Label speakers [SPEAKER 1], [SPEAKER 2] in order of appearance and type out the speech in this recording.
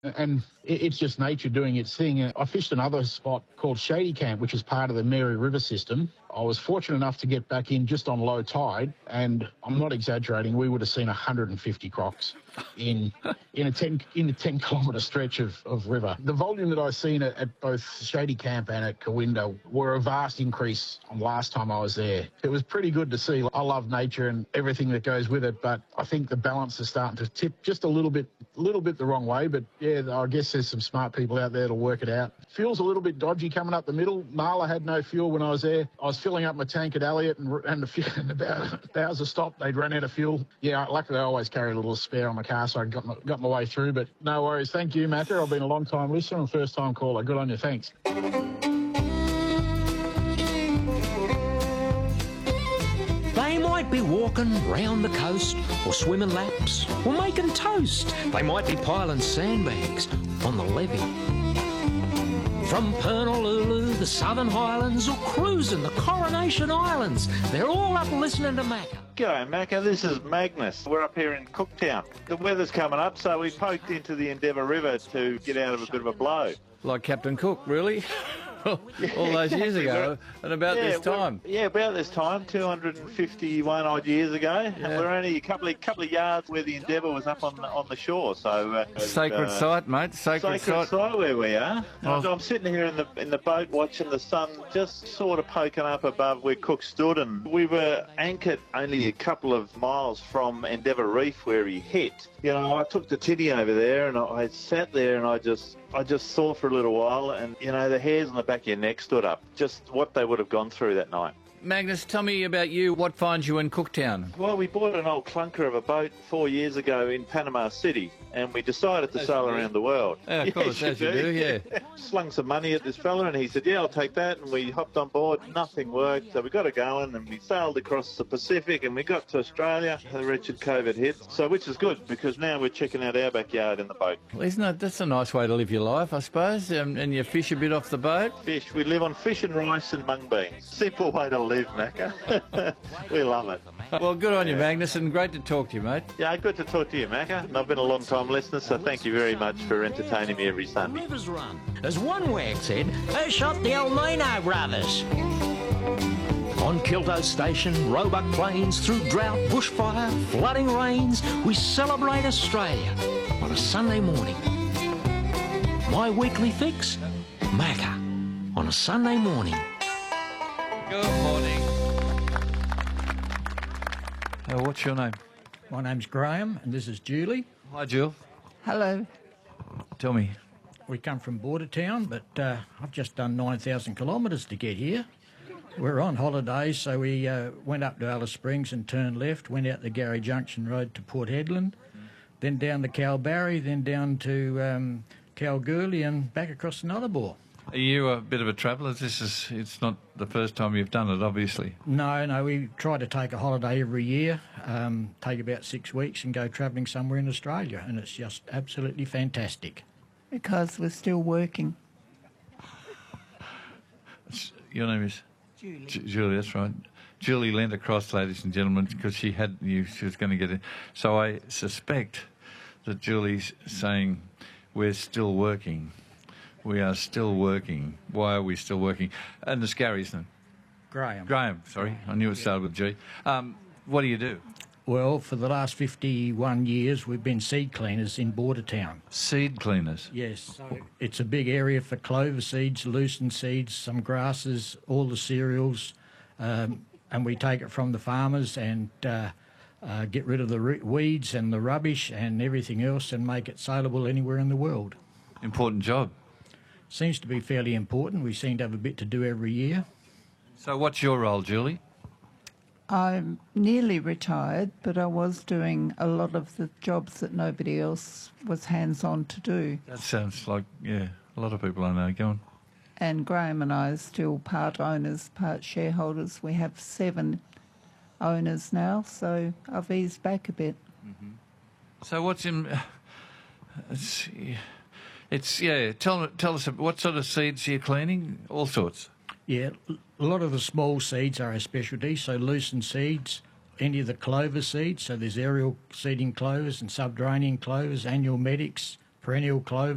[SPEAKER 1] And it's just nature doing its thing. I fished another spot called Shady Camp, which is part of the Mary River system. I was fortunate enough to get back in just on low tide, and I'm not exaggerating, we would have seen 150 crocs in a 10-kilometre stretch of river. The volume that I've seen at both Shady Camp and at Kawinda were a vast increase on last time I was there. It was pretty good to see. I love nature and everything that goes with it, but I think the balance is starting to tip just a little bit the wrong way. But yeah, I guess there's some smart people out there to work it out. Fuel's a little bit dodgy coming up the middle. Marla had no fuel when I was there. I was filling up my tank at Elliot, and about hours of stop, they'd run out of fuel. Yeah, luckily I always carry a little spare on my car, so I got my way through. But no worries. Thank you, Macca. I've been a long-time listener and first-time caller. Good on you. Thanks.
[SPEAKER 2] They might be walking round the coast or swimming laps or making toast. They might be piling sandbags on the levee. From Pernalulu, the Southern Highlands, or cruising the Coronation Islands, they're all up listening to Macca.
[SPEAKER 3] G'day, Macca. This is Magnus. We're up here in Cooktown. The weather's coming up, so we poked into the Endeavour River to get out of a bit of a blow.
[SPEAKER 4] Like Captain Cook, really? All those years ago, and about this time.
[SPEAKER 3] Yeah, about this time, 251 odd years ago. Yeah. And we're only a couple of yards where the Endeavour was up on the shore. So
[SPEAKER 4] sacred site, mate. Sacred site
[SPEAKER 3] where we are.
[SPEAKER 4] Oh.
[SPEAKER 3] I'm sitting here in the boat watching the sun just sort of poking up above where Cook stood, and we were anchored only a couple of miles from Endeavour Reef where he hit. You know, I took the tinny over there and I sat there and I just saw for a little while, and you know, the hairs on the back of your neck stood up. Just what they would have gone through that night.
[SPEAKER 4] Magnus, tell me about you. What finds you in Cooktown?
[SPEAKER 3] Well, we bought an old clunker of a boat 4 years ago in Panama City, and we decided to sail around the world.
[SPEAKER 4] Yeah, of course, as you do, yeah.
[SPEAKER 3] Slung some money at this fella, and he said, yeah, I'll take that, and we hopped on board. Nothing worked, so we got it going, and we sailed across the Pacific, and we got to Australia. The wretched COVID hit, so which is good, because now we're checking out our backyard in the boat.
[SPEAKER 4] Well, that's a nice way to live your life, I suppose, and you fish a bit off the boat?
[SPEAKER 3] Fish. We live on fish and rice and mung beans. Simple way to live, Macca. We love it.
[SPEAKER 4] Well, good on you, Magnus, and great to talk to you, mate.
[SPEAKER 3] Yeah, good to talk to you, Macca. And I've been a long-time listener, so thank you very much for entertaining me every Sunday.
[SPEAKER 2] Rivers run. As one wag said, who shot the El Nino brothers? On Kilto Station, Roebuck Plains, through drought, bushfire, flooding rains, we celebrate Australia on a Sunday morning. My weekly fix, Macca, on a Sunday morning.
[SPEAKER 4] Good morning. What's your name?
[SPEAKER 5] My name's Graham, and this is Julie.
[SPEAKER 4] Hi, Jill.
[SPEAKER 6] Hello.
[SPEAKER 4] Tell me.
[SPEAKER 5] We come from Bordertown, but I've just done 9,000 kilometres to get here. We're on holidays, so we went up to Alice Springs and turned left, went out the Gary Junction Road to Port Hedland, then down to Kalbarri, then down to Kalgoorlie and back across the Nullarbor.
[SPEAKER 4] Are you a bit of a traveller? It's not the first time you've done it, obviously.
[SPEAKER 5] No, we try to take a holiday every year, take about 6 weeks and go travelling somewhere in Australia, and it's just absolutely fantastic.
[SPEAKER 6] Because we're still working.
[SPEAKER 4] Your name is?
[SPEAKER 6] Julie.
[SPEAKER 4] Julie, that's right. Julie leant across, ladies and gentlemen, because she was going to get it. So I suspect that Julie's saying, we're still working. We are still working. Why are we still working? And it's Gary, isn't it? Graham, sorry. I knew it started with G. What do you do?
[SPEAKER 5] Well, for the last 51 years, we've been seed cleaners in Bordertown.
[SPEAKER 4] Seed cleaners?
[SPEAKER 5] Yes. So it's a big area for clover seeds, lucerne seeds, some grasses, all the cereals, and we take it from the farmers and get rid of the weeds and the rubbish and everything else and make it saleable anywhere in the world.
[SPEAKER 4] Important job.
[SPEAKER 5] Seems to be fairly important. We seem to have a bit to do every year.
[SPEAKER 4] So what's your role, Julie?
[SPEAKER 6] I'm nearly retired, but I was doing a lot of the jobs that nobody else was hands-on to do.
[SPEAKER 4] That sounds like, yeah, a lot of people I know. Go on.
[SPEAKER 6] And Graham and I are still part owners, part shareholders. We have 7 owners now, so I've eased back a bit.
[SPEAKER 4] Mm-hmm. So what's in... Tell us, what sort of seeds are you cleaning? All sorts.
[SPEAKER 5] Yeah, a lot of the small seeds are our specialty, so lucerne seeds, any of the clover seeds, so there's aerial seeding clovers and subterranean clovers, annual medics, perennial clovers.